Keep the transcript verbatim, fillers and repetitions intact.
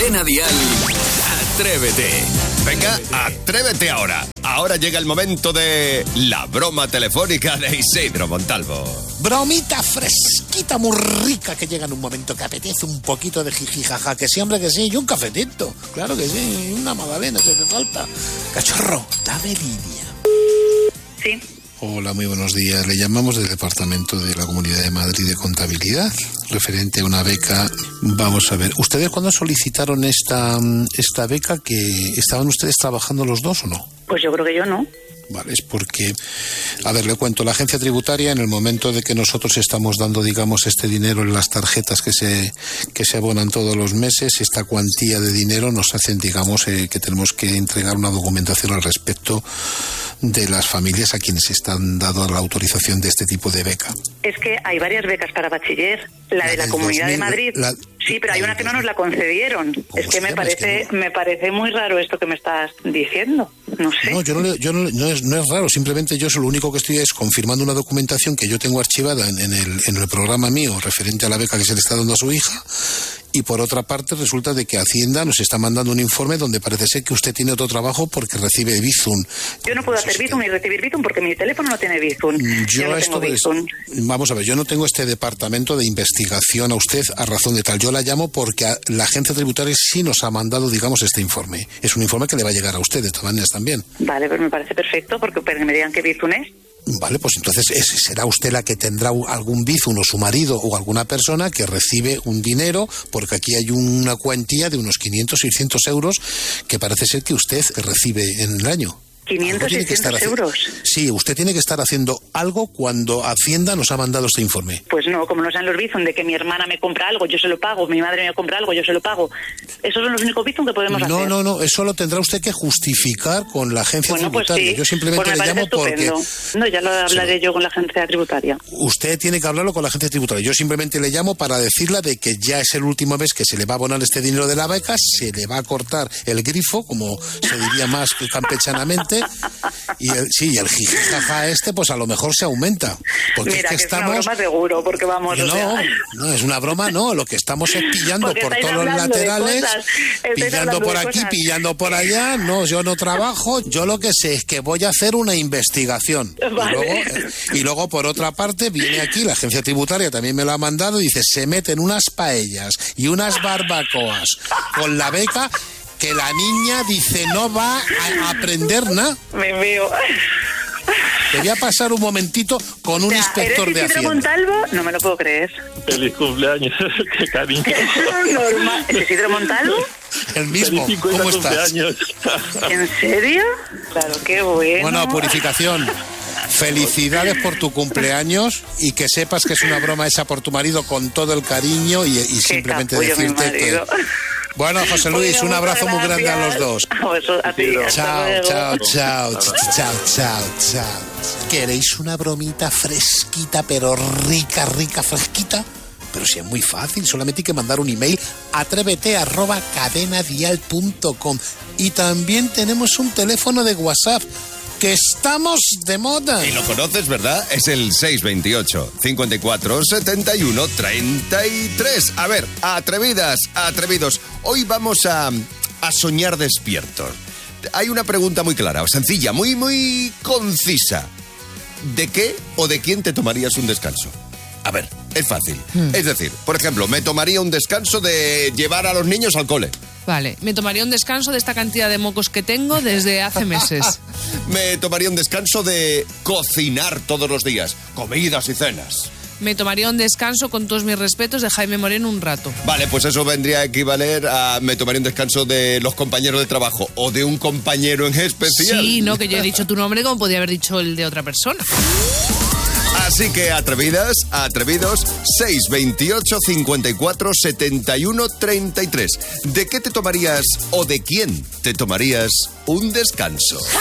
Cadena Dial, Atrévete. Venga, atrévete ahora. Ahora llega el momento de la broma telefónica de Isidro Montalvo. Bromita fresquita, muy rica, que llega en un momento que apetece un poquito de jijijaja. Que sí, hombre, que sí. Y un cafetito. Claro que sí. Y una magdalena, si hace falta. Cachorro, dame línea. Sí. Hola, muy buenos días. Le llamamos del Departamento de la Comunidad de Madrid de Contabilidad, referente a una beca. Vamos a ver, ¿ustedes cuando solicitaron esta, esta beca, que estaban ustedes trabajando los dos o no? Pues yo creo que yo no. Vale, es porque, a ver, le cuento, la agencia tributaria, en el momento de que nosotros estamos dando, digamos, este dinero en las tarjetas que se que se abonan todos los meses, esta cuantía de dinero nos hacen, digamos, eh, que tenemos que entregar una documentación al respecto de las familias a quienes están dando la autorización de este tipo de beca. Es que hay varias becas para bachiller. La, la de la Comunidad dos mil, de Madrid. La, sí, pero hay una que no nos la concedieron. Es que me parece, es que no. me parece muy raro esto que me estás diciendo. No sé. No, yo no, yo no, no, es, no es raro. Simplemente yo lo único que estoy es confirmando una documentación que yo tengo archivada en, en, el, en el programa mío referente a la beca que se le está dando a su hija. Y por otra parte resulta de que Hacienda nos está mandando un informe donde parece ser que usted tiene otro trabajo porque recibe Bizum. Yo no puedo hacer Bizum ni recibir Bizum porque mi teléfono no tiene Bizum. Yo, yo no esto tengo Bizum. Es, vamos a ver, yo no tengo este departamento de investigación a usted a razón de tal. Yo la llamo porque a, la agencia tributaria sí nos ha mandado, digamos, este informe. Es un informe que le va a llegar a usted de todas maneras también. Vale, pues me parece perfecto porque me digan que Bizum es. Vale, pues entonces ese será usted la que tendrá algún bizum o su marido o alguna persona que recibe un dinero, porque aquí hay una cuantía de unos quinientos, seiscientos euros que parece ser que usted recibe en el año. quinientos, seiscientos euros. Sí, usted tiene que estar haciendo algo cuando Hacienda nos ha mandado este informe. Pues no, como no sean los bizum de que mi hermana me compra algo, yo se lo pago, mi madre me compra algo, yo se lo pago. Esos son los únicos bizum que podemos no, hacer. No, no, no, eso lo tendrá usted que justificar con la agencia bueno, tributaria. Pues sí. Yo simplemente pues le llamo estupendo. porque... No, ya lo hablaré sí. yo con la agencia tributaria. Usted tiene que hablarlo con la agencia tributaria. Yo simplemente le llamo para decirle de que ya es el último mes que se le va a abonar este dinero de la beca, se le va a cortar el grifo, como se diría más campechanamente... Y el, sí, el jijijaja este, pues a lo mejor se aumenta. Porque Mira, es que, que estamos... es una broma seguro, porque vamos... No, o sea... no, es una broma, no. Lo que estamos es pillando porque por todos los laterales, pillando por aquí, cosas. pillando por allá. No, yo no trabajo. Yo lo que sé es que voy a hacer una investigación. Vale. Y, luego, y luego, por otra parte, viene aquí, la agencia tributaria también me lo ha mandado, y dice, se meten unas paellas y unas barbacoas con la beca... que la niña dice no va a aprender nada. Me veo. Te voy a pasar un momentito con un o sea, inspector ¿eres de Isidro Hacienda. Montalvo? No me lo puedo creer. Feliz cumpleaños, qué cariño. Normal. ¿Es Isidro Montalvo? El mismo. ¿Cómo estás? ¿En serio? Claro, qué bueno. Bueno, Purificación. Felicidades por tu cumpleaños y que sepas que es una broma esa por tu marido con todo el cariño y, y simplemente decirte que... Bueno, José Luis, bueno, un abrazo muy grande a los dos. A, a ti, chao, chao, chao, chao, chao, chao. ¿Queréis una bromita fresquita, pero rica, rica, fresquita? Pero si es muy fácil, solamente hay que mandar un email a atrévete arroba cadenadial punto com. Y también tenemos un teléfono de WhatsApp, que estamos de moda. Y lo conoces, ¿verdad? Es el seis veintiocho, cincuenta y cuatro, setenta y uno, treinta y tres. A ver, atrevidas, atrevidos. Hoy vamos a, a soñar despiertos. Hay una pregunta muy clara, sencilla, muy, muy concisa. ¿De qué o de quién te tomarías un descanso? A ver, es fácil. Hmm. Es decir, por ejemplo, me tomaría un descanso de llevar a los niños al cole. Vale, me tomaría un descanso de esta cantidad de mocos que tengo desde hace meses. Me tomaría un descanso de cocinar todos los días, comidas y cenas. Me tomaría un descanso, con todos mis respetos, de Jaime Moreno un rato. Vale, pues eso vendría a equivaler a me tomaría un descanso de los compañeros de trabajo o de un compañero en especial. Sí, no, que yo he dicho tu nombre como podía haber dicho el de otra persona. Así que atrevidas, atrevidos, seis veintiocho, cincuenta y cuatro, setenta y uno, treinta y tres. ¿De qué te tomarías o de quién te tomarías un descanso?